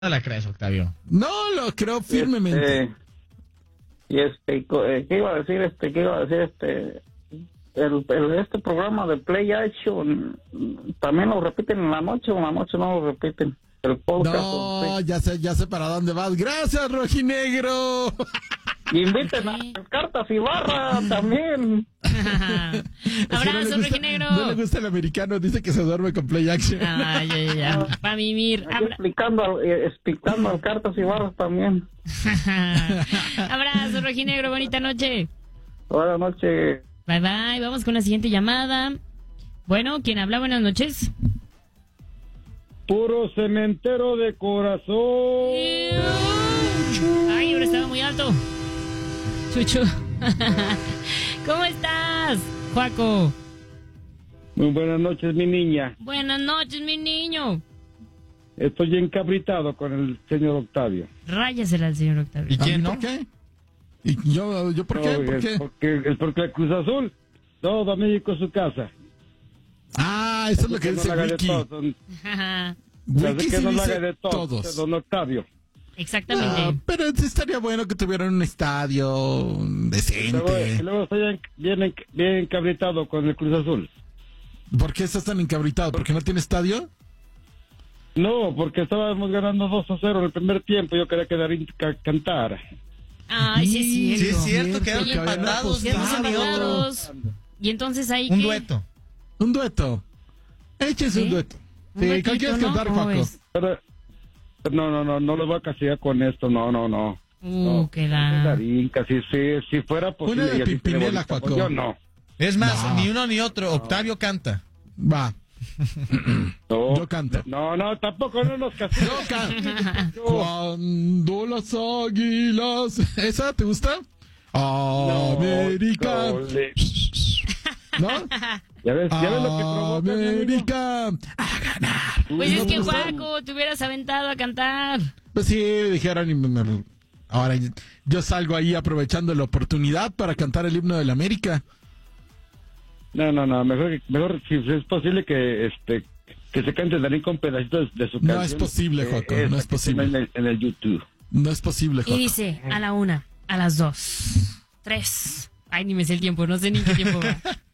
No la crees, Octavio. No lo creo firmemente. ¿Qué iba a decir? Este programa de Play Action también lo repiten en la noche o en la noche no lo repiten. El podcast. No, ya sé para dónde vas. Gracias, Rojinegro. Inviten a Cartas y Barra también. Abrazo, Rojinegro. No le gusta el americano, dice que se duerme con Play Action. Ya. Para mimir. Explicando al Cartas y Barras también. Abrazo, Rojinegro. Bonita noche. Buenas noches. Bye, bye. Vamos con la siguiente llamada. Bueno, ¿quién habla? Buenas noches. Puro cementero de corazón. Ay, ahora estaba muy alto. Chucho. ¿Cómo estás, Juaco? Muy buenas noches, mi niña. Buenas noches, mi niño. Estoy encabritado con el señor Octavio. Ráyasela al señor Octavio. ¿Y quién no? ¿Por qué? ¿Y yo por qué? ¿Por qué? Porque el Cruz Azul, todo México es su casa. Ah, eso es lo que dice Wiki. Wiki que sí no lo haga dice de todos. Don Octavio. Exactamente. Pero sí estaría bueno que tuvieran un estadio decente. Luego estoy bien encabritado con el Cruz Azul. ¿Por qué estás tan encabritado? ¿Porque no tiene estadio? No, porque estábamos ganando 2-0 en el primer tiempo. Yo quería quedar cantar. Ay, sí Sí, es cierto, quedaron empatados. Quedamos Nada, ni otro. empatados. Y entonces ahí Un ¿qué? dueto. Un dueto. Échese ¿Sí? un dueto. Un Sí, duetito, ¿cuál quieres ¿no? cantar, ¿Cómo Paco? ves? Pero, no lo voy a castigar con esto. No. Qué da. Darín, casi si fuera posible. Una de y así Pimpinela, sería bonito. Juaco. Yo no. Es más, No. ni uno ni otro. Octavio canta. Va. No, Yo canto. No, tampoco no nos castiguen. Yo canto. Cuando las águilas... ¿Esa te gusta? América. Ole. ¿No? Ya ves lo que provoca. América. A ganar. Pues ¿No es te que, gusta? Juaco, te hubieras aventado a cantar. Pues sí, dijeron y ahora yo salgo ahí aprovechando la oportunidad para cantar el himno de la América. No, mejor si es posible que se cante Darín con pedacitos de su canción. No es posible, Joaco, no es que está posible. en el YouTube. No es posible, Y Joaco. dice, a la 1, a las 2, 3. Ay, ni me sé el tiempo, no sé ni qué tiempo va.